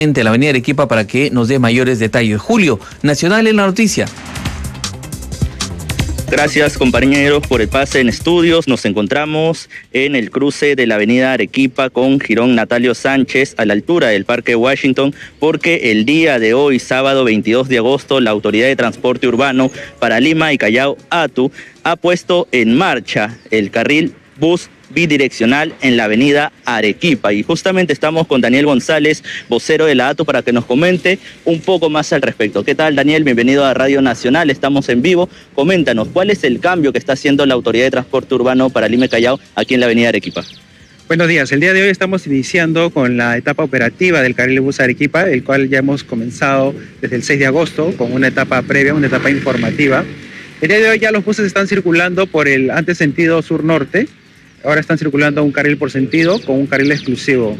la avenida Arequipa para que nos dé mayores detalles. Julio, Nacional en la noticia. Gracias, compañeros, por el pase en estudios. Nos encontramos en el cruce de la avenida Arequipa con Jirón Natalio Sánchez a la altura del Parque Washington, porque el día de hoy, sábado 22 de agosto, la Autoridad de Transporte Urbano para Lima y Callao, ATU, ha puesto en marcha el carril bus bidireccional en la avenida Arequipa. Y justamente estamos con Daniel González, vocero de la ATU, para que nos comente un poco más al respecto. ¿Qué tal, Daniel? Bienvenido a Radio Nacional, estamos en vivo. Coméntanos, ¿cuál es el cambio que está haciendo la Autoridad de Transporte Urbano para Lima y Callao aquí en la avenida Arequipa? Buenos días, el día de hoy estamos iniciando con la etapa operativa del carril bus Arequipa, el cual ya hemos comenzado desde el 6 de agosto con una etapa previa, una etapa informativa. El día de hoy ya los buses están circulando por el antes sentido sur-norte. Ahora están circulando un carril por sentido con un carril exclusivo.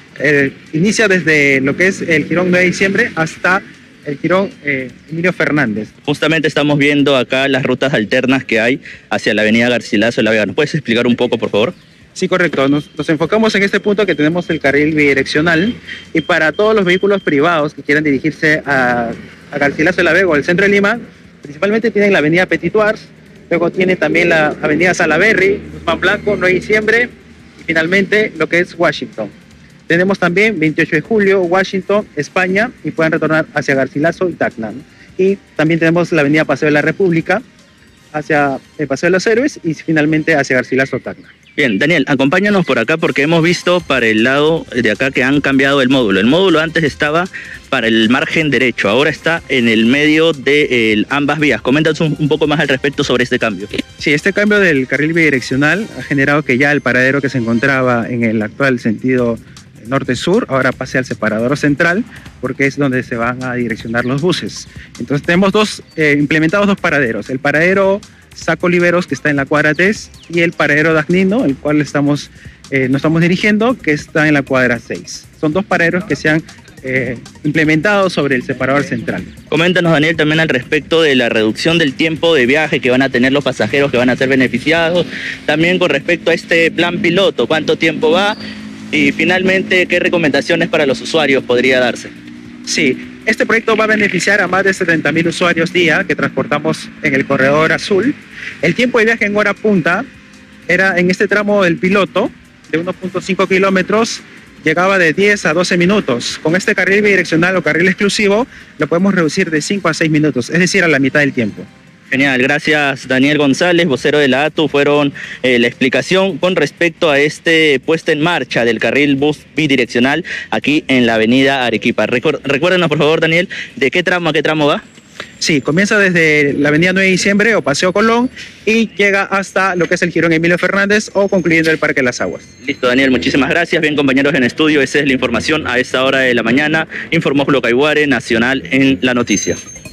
Inicia desde lo que es el Jirón 9 de diciembre hasta el Jirón Emilio Fernández. Justamente estamos viendo acá las rutas alternas que hay hacia la avenida Garcilaso de la Vega. ¿Nos puedes explicar un poco, por favor? Sí, correcto. Nos enfocamos en este punto que tenemos el carril bidireccional, y para todos los vehículos privados que quieran dirigirse a Garcilaso de la Vega o al centro de Lima, principalmente tienen la avenida Petituars. Luego tiene también la avenida Salaberry, Guzmán Blanco, 9 de diciembre y finalmente lo que es Washington. Tenemos también 28 de julio, Washington, España, y pueden retornar hacia Garcilaso y Tacna. Y también tenemos la avenida Paseo de la República hacia el Paseo de los Héroes y finalmente hacia Garcilaso, Tacna. Bien, Daniel, acompáñanos por acá porque hemos visto para el lado de acá que han cambiado el módulo. El módulo antes estaba para el margen derecho, ahora está en el medio de ambas vías. Coméntanos un poco más al respecto sobre este cambio. Sí, este cambio del carril bidireccional ha generado que ya el paradero que se encontraba en el actual sentido norte-sur ahora pase al separador central, porque es donde se van a direccionar los buses. Entonces tenemos implementados dos paraderos: el paradero Saco Oliveros, que está en la cuadra 3, y el paradero Dagnino, el cual nos estamos dirigiendo, que está en la cuadra 6. Son dos paraderos que se han implementado sobre el separador central. Coméntanos, Daniel, también al respecto de la reducción del tiempo de viaje que van a tener los pasajeros que van a ser beneficiados, también con respecto a este plan piloto, cuánto tiempo va y finalmente qué recomendaciones para los usuarios podría darse. Sí, este proyecto va a beneficiar a más de 70.000 usuarios día que transportamos en el corredor azul. El tiempo de viaje en hora punta era en este tramo del piloto de 1.5 kilómetros, llegaba de 10 a 12 minutos. Con este carril bidireccional o carril exclusivo lo podemos reducir de 5 a 6 minutos, es decir, a la mitad del tiempo. Genial, gracias Daniel González, vocero de la ATU. Fueron la explicación con respecto a este puesta en marcha del carril bus bidireccional aquí en la avenida Arequipa. Recuérdenos, por favor, Daniel, ¿de qué tramo a qué tramo va? Sí, comienza desde la avenida 9 de diciembre o Paseo Colón y llega hasta lo que es el Jirón Emilio Fernández o concluyendo el Parque Las Aguas. Listo, Daniel, muchísimas gracias. Bien, compañeros en estudio, esa es la información a esta hora de la mañana. Informó Julio Caihuare, Nacional en la noticia.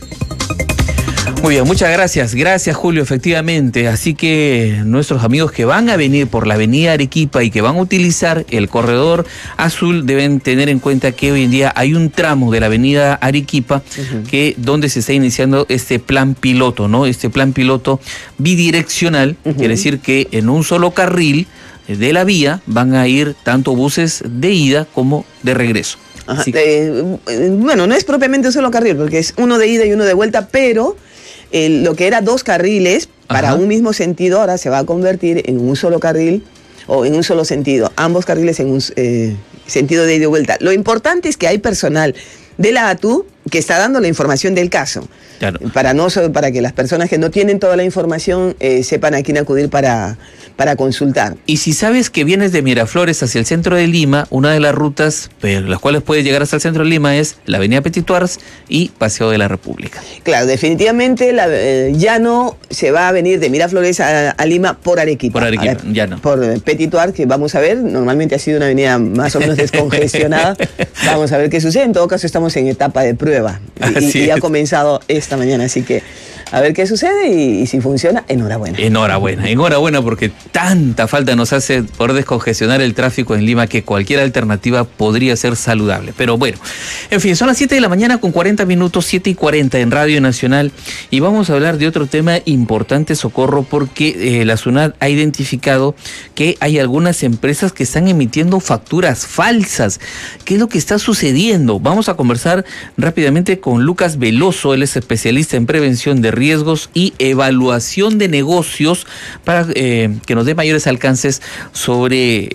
Muy bien, muchas gracias. Gracias, Julio, efectivamente. Así que nuestros amigos que van a venir por la avenida Arequipa y que van a utilizar el corredor azul deben tener en cuenta que hoy en día hay un tramo de la avenida Arequipa donde se está iniciando este plan piloto, ¿no? Este plan piloto bidireccional, quiere decir que en un solo carril de la vía van a ir tanto buses de ida como de regreso. Bueno, no es propiamente un solo carril, porque es uno de ida y uno de vuelta, pero lo que era dos carriles para un mismo sentido ahora se va a convertir en un solo carril o en un solo sentido, ambos carriles en un sentido de ida y vuelta. Lo importante es que hay personal de la ATU que está dando la información del caso, claro, para que las personas que no tienen toda la información sepan a quién acudir para consultar. Y si sabes que vienes de Miraflores hacia el centro de Lima, una de las rutas las cuales puedes llegar hasta el centro de Lima es la avenida Petituars y Paseo de la República. Claro, definitivamente ya no se va a venir de Miraflores a Lima por Arequipa. Por Arequipa, ahora, ya no. Por Petituars, que vamos a ver, normalmente ha sido una avenida más o menos descongestionada. Vamos a ver qué sucede. En todo caso, estamos estamos en etapa de prueba y ha comenzado esta mañana, así que a ver qué sucede y si funciona, enhorabuena. Enhorabuena porque tanta falta nos hace por descongestionar el tráfico en Lima que cualquier alternativa podría ser saludable. Pero bueno, en fin, son las 7 de la mañana con 40 minutos, 7:40 en Radio Nacional, y vamos a hablar de otro tema importante, Socorro, porque la SUNAT ha identificado que hay algunas empresas que están emitiendo facturas falsas. ¿Qué es lo que está sucediendo? Vamos a conversar rápidamente con Lucas Veloso, él es especialista en prevención de riesgos y evaluación de negocios, para que nos dé mayores alcances sobre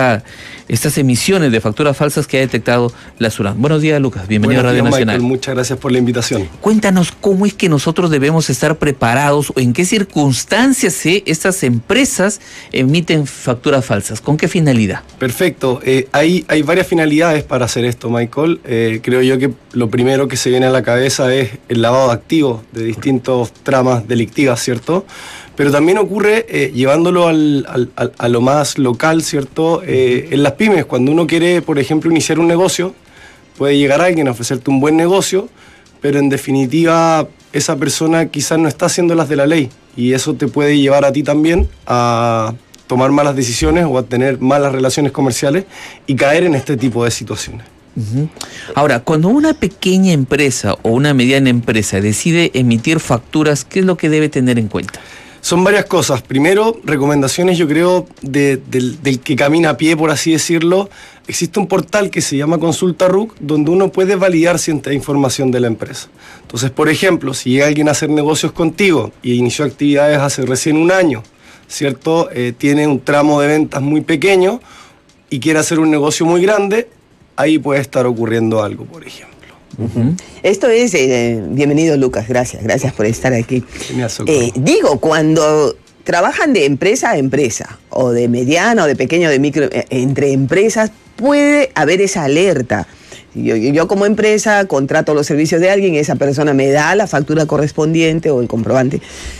estas emisiones de facturas falsas que ha detectado la SUNAT. Buenos días, Lucas, bienvenido a Radio Nacional. Michael, muchas gracias por la invitación. Cuéntanos cómo es que nosotros debemos estar preparados o en qué circunstancias estas empresas emiten facturas falsas, ¿con qué finalidad? Perfecto, hay varias finalidades para hacer esto, Michael. Creo yo que lo primero que se viene a la cabeza es el lavado de activos de distintos tramas delictivas, ¿cierto? Pero también ocurre, llevándolo a lo más local, ¿cierto? En las pymes, cuando uno quiere, por ejemplo, iniciar un negocio, puede llegar alguien a ofrecerte un buen negocio, pero en definitiva esa persona quizás no está haciendo las de la ley, y eso te puede llevar a ti también a tomar malas decisiones o a tener malas relaciones comerciales y caer en este tipo de situaciones. Ahora, cuando una pequeña empresa o una mediana empresa decide emitir facturas, ¿qué es lo que debe tener en cuenta? Son varias cosas. Primero, recomendaciones, yo creo, del que camina a pie, por así decirlo. Existe un portal que se llama Consulta RUC, donde uno puede validar cierta información de la empresa. Entonces, por ejemplo, si llega alguien a hacer negocios contigo y inició actividades hace recién un año, ¿cierto? Tiene un tramo de ventas muy pequeño y quiere hacer un negocio muy grande, ahí puede estar ocurriendo algo, por ejemplo. Esto es, bienvenido Lucas, gracias por estar aquí. Genial, digo, cuando trabajan de empresa a empresa, o de mediana, o de pequeño, de micro, entre empresas, puede haber esa alerta. Yo como empresa contrato los servicios de alguien, esa persona me da la factura correspondiente o el comprobante.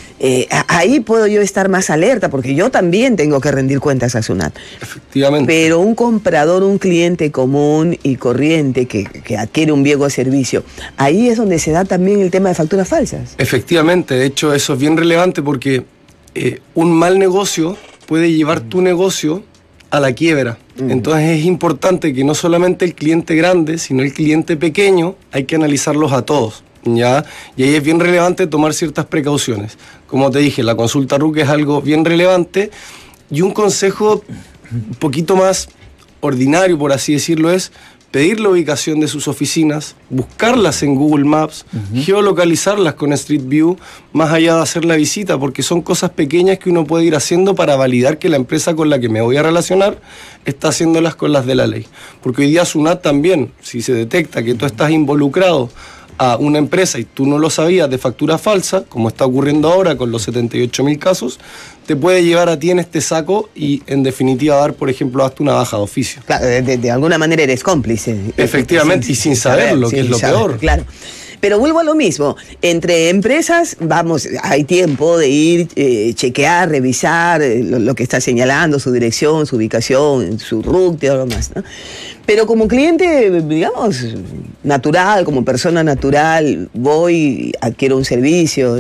Ahí puedo yo estar más alerta, porque yo también tengo que rendir cuentas a SUNAT. Efectivamente. Pero un comprador, un cliente común y corriente que adquiere un bien o servicio, ahí es donde se da también el tema de facturas falsas. Efectivamente, de hecho eso es bien relevante porque un mal negocio puede llevar tu negocio a la quiebra. Entonces es importante que no solamente el cliente grande, sino el cliente pequeño, hay que analizarlos a todos. ¿Ya? Y ahí es bien relevante tomar ciertas precauciones. Como te dije, la consulta RUC es algo bien relevante, y un consejo un poquito más ordinario, por así decirlo, es pedir la ubicación de sus oficinas, buscarlas en Google Maps, geolocalizarlas con Street View, más allá de hacer la visita, porque son cosas pequeñas que uno puede ir haciendo para validar que la empresa con la que me voy a relacionar está haciéndolas con las de la ley. Porque hoy día SUNAT también, si se detecta que tú estás involucrado a una empresa y tú no lo sabías de factura falsa, como está ocurriendo ahora con los 78.000 casos, te puede llevar a ti en este saco y en definitiva dar, por ejemplo, hasta una baja de oficio. Claro, de alguna manera eres cómplice. Efectivamente, y sin saberlo, que es lo peor. Claro. Pero vuelvo a lo mismo, entre empresas, vamos, hay tiempo de ir, chequear, revisar lo que está señalando, su dirección, su ubicación, su RUC, todo lo más, ¿no? Pero como cliente, digamos, natural, como persona natural, voy, adquiero un servicio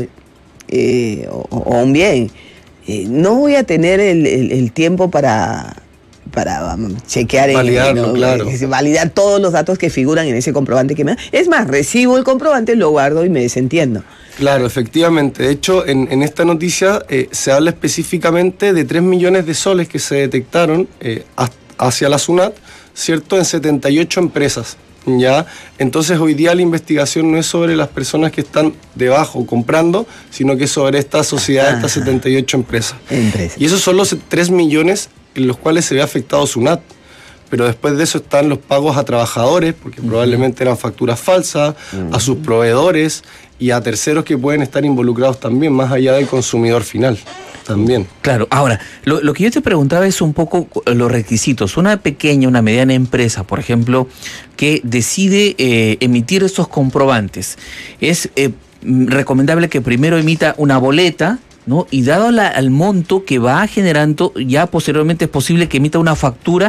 o un bien, no voy a tener el tiempo para chequear, validarlo, claro. Validar todos los datos que figuran en ese comprobante que me da. Es más, recibo el comprobante, lo guardo y me desentiendo. Claro, efectivamente. De hecho, en esta noticia se habla específicamente de 3 millones de soles que se detectaron hacia la SUNAT, ¿cierto?, en 78 empresas. ¿Ya? Entonces hoy día la investigación no es sobre las personas que están debajo comprando, sino que es sobre esta sociedad, estas 78 empresas. Y esos son los 3 millones en los cuales se ve afectado SUNAT. Pero después de eso están los pagos a trabajadores, porque probablemente eran facturas falsas, a sus proveedores y a terceros que pueden estar involucrados también, más allá del consumidor final. También. Claro, ahora, lo que yo te preguntaba es un poco los requisitos. Una pequeña, una mediana empresa, por ejemplo, que decide emitir estos comprobantes, es recomendable que primero emita una boleta, ¿no? Y dado al monto que va generando, ya posteriormente es posible que emita una factura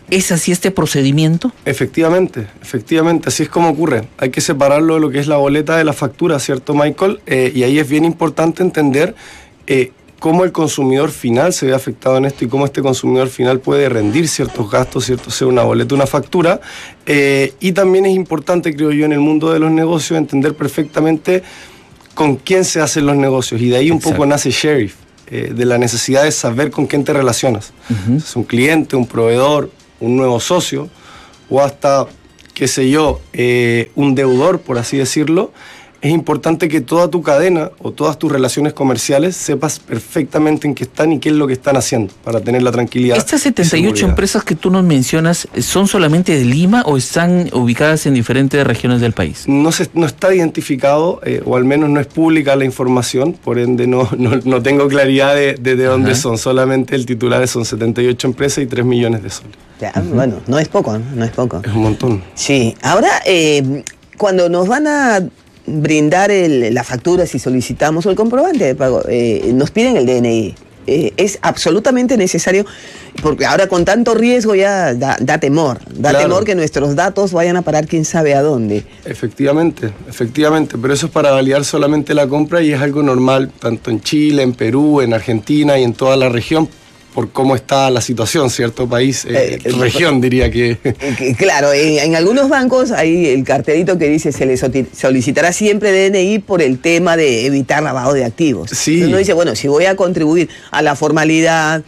¿Es así este procedimiento? Efectivamente, así es como ocurre. Hay que separarlo de lo que es la boleta de la factura, ¿cierto, Michael? Y ahí es bien importante entender cómo el consumidor final se ve afectado en esto y cómo este consumidor final puede rendir ciertos gastos, ¿cierto? Sea una boleta, una factura. Y también es importante, creo yo, en el mundo de los negocios, entender perfectamente con quién se hacen los negocios. Y de ahí un poco nace Sheriff, de la necesidad de saber con quién te relacionas. Es un cliente, un proveedor, un nuevo socio, o hasta, qué sé yo, un deudor, por así decirlo. Es importante que toda tu cadena o todas tus relaciones comerciales sepas perfectamente en qué están y qué es lo que están haciendo para tener la tranquilidad. ¿Estas 78 empresas que tú nos mencionas son solamente de Lima o están ubicadas en diferentes regiones del país? No está identificado, o al menos no es pública la información, por ende no tengo claridad de dónde son. Solamente el titular son 78 empresas y 3 millones de soles. Ya, bueno, no es poco, ¿no? No es poco. Es un montón. Sí, ahora cuando nos van a brindar la factura si solicitamos o el comprobante de pago, nos piden el DNI. Es absolutamente necesario, porque ahora con tanto riesgo ya da temor. Da temor que nuestros datos vayan a parar quién sabe a dónde. Efectivamente, pero eso es para validar solamente la compra y es algo normal, tanto en Chile, en Perú, en Argentina y en toda la región, por cómo está la situación, ¿cierto? País, región diría que... Claro, en algunos bancos hay el cartelito que dice se le solicitará siempre DNI por el tema de evitar lavado de activos. Sí. Entonces uno dice, bueno, si voy a contribuir a la formalidad,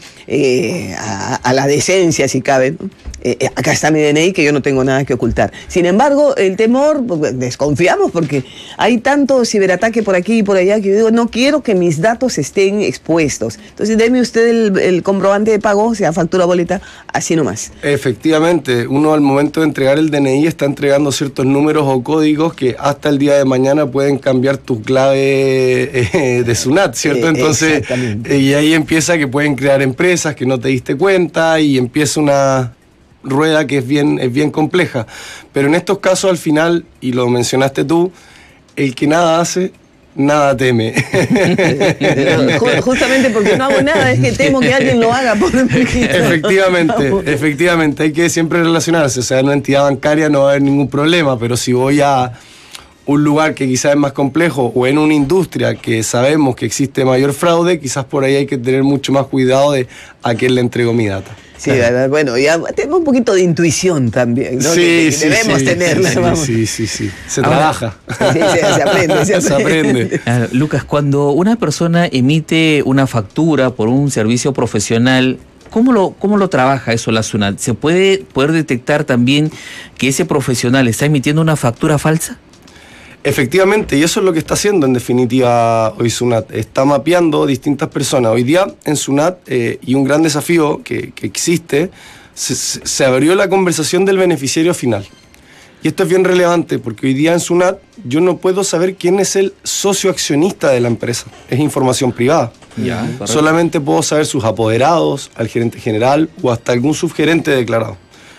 a la decencia, si cabe, ¿no? Acá está mi DNI que yo no tengo nada que ocultar. Sin embargo, el temor, desconfiamos porque hay tanto ciberataque por aquí y por allá que yo digo, no quiero que mis datos estén expuestos. Entonces, deme usted el comprobante de pago, sea factura, boleta, así nomás. Efectivamente, uno al momento de entregar el DNI está entregando ciertos números o códigos que hasta el día de mañana pueden cambiar tu clave de SUNAT, ¿cierto? Entonces, y ahí empieza que pueden crear empresas que no te diste cuenta y empieza una rueda que es bien compleja. Pero en estos casos al final, y lo mencionaste tú, el que nada hace, nada teme. Justamente porque no hago nada, es que temo que alguien lo haga por mí. Efectivamente, hay que siempre relacionarse. O sea, en una entidad bancaria no va a haber ningún problema, pero si voy a un lugar que quizás es más complejo o en una industria que sabemos que existe mayor fraude, quizás por ahí hay que tener mucho más cuidado de a quién le entrego mi data. Sí, bueno, ya tenemos un poquito de intuición también, ¿no? Sí, debemos tenerla. Sí. Se trabaja. Sí, se aprende. Se aprende. Lucas, cuando una persona emite una factura por un servicio profesional, ¿cómo lo trabaja eso la SUNAT? ¿Se puede detectar también que ese profesional está emitiendo una factura falsa? Efectivamente, y eso es lo que está haciendo en definitiva hoy SUNAT. Está mapeando distintas personas. Hoy día en SUNAT, y un gran desafío que existe, se abrió la conversación del beneficiario final. Y esto es bien relevante porque hoy día en SUNAT yo no puedo saber quién es el socio accionista de la empresa. Es información privada. Solamente puedo saber sus apoderados, al gerente general o hasta algún subgerente declarado.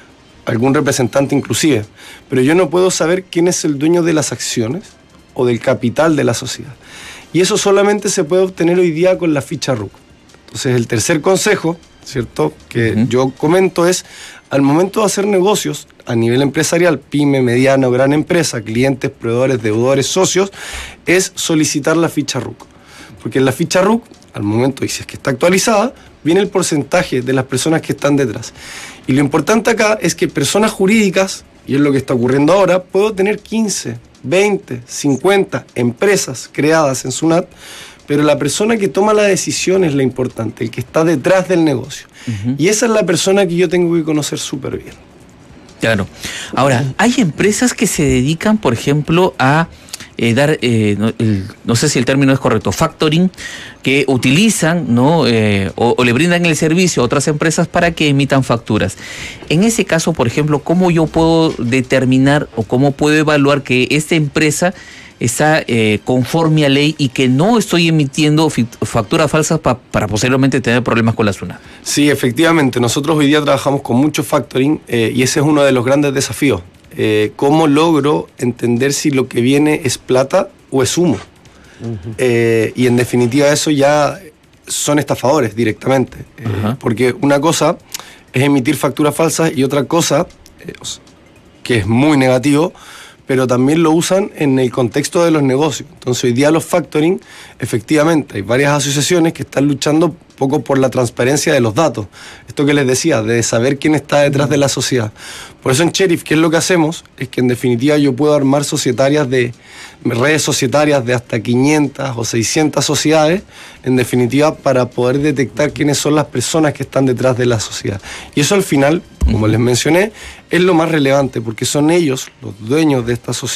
Algún representante inclusive, pero yo no puedo saber quién es el dueño de las acciones o del capital de la sociedad. Y eso solamente se puede obtener hoy día con la ficha RUC. Entonces el tercer consejo, ¿cierto?, que yo comento es, al momento de hacer negocios a nivel empresarial, pyme, mediana o gran empresa, clientes, proveedores, deudores, socios, es solicitar la ficha RUC. Porque en la ficha RUC, al momento, y si es que está actualizada, viene el porcentaje de las personas que están detrás. Y lo importante acá es que personas jurídicas, y es lo que está ocurriendo ahora, puedo tener 15, 20, 50 empresas creadas en SUNAT, pero la persona que toma la decisión es la importante, el que está detrás del negocio. Y esa es la persona que yo tengo que conocer súper bien. Claro. Ahora, hay empresas que se dedican, por ejemplo, a dar, no sé si el término es correcto, factoring, que utilizan, ¿no? O le brindan el servicio a otras empresas para que emitan facturas. En ese caso, por ejemplo, ¿cómo yo puedo determinar o cómo puedo evaluar que esta empresa está conforme a ley y que no estoy emitiendo facturas falsas para posiblemente tener problemas con la SUNAT? Sí, efectivamente. Nosotros hoy día trabajamos con mucho factoring y ese es uno de los grandes desafíos. ¿Cómo logro entender si lo que viene es plata o es humo? Y en definitiva eso ya son estafadores directamente. Porque una cosa es emitir facturas falsas, y otra cosa, que es muy negativo, pero también lo usan en el contexto de los negocios. Entonces hoy día los factoring, efectivamente, hay varias asociaciones que están luchando un poco por la transparencia de los datos. Esto que les decía, de saber quién está detrás de la sociedad. Por eso en Cherif, ¿qué es lo que hacemos? Es que en definitiva yo puedo armar redes societarias de hasta 500 o 600 sociedades, en definitiva, para poder detectar quiénes son las personas que están detrás de la sociedad. Y eso al final, como les mencioné, es lo más relevante, porque son ellos, los dueños de esta sociedad,